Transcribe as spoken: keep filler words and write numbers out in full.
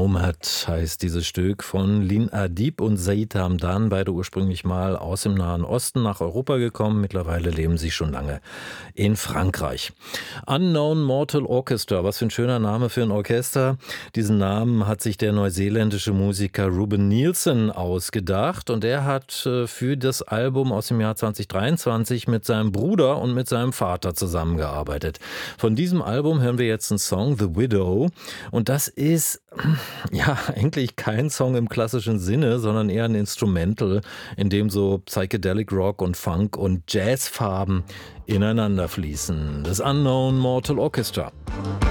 Nomad heißt dieses Stück von Lin Adib und Said Hamdan, beide ursprünglich mal aus dem Nahen Osten nach Europa gekommen. Mittlerweile leben sie schon lange in Frankreich. Unknown Mortal Orchestra, was für ein schöner Name für ein Orchester. Diesen Namen hat sich der neuseeländische Musiker Ruben Nielsen ausgedacht und er hat für das Album aus dem Jahr zwanzig dreiundzwanzig mit seinem Bruder und mit seinem Vater zusammengearbeitet. Von diesem Album hören wir jetzt einen Song, The Widow. Und das ist ja eigentlich kein Song im klassischen Sinne, sondern eher ein Instrumental, in dem so Psychedelic Rock und Funk und Jazzfarben ineinander fließen. Das Unknown Mortal Orchestra.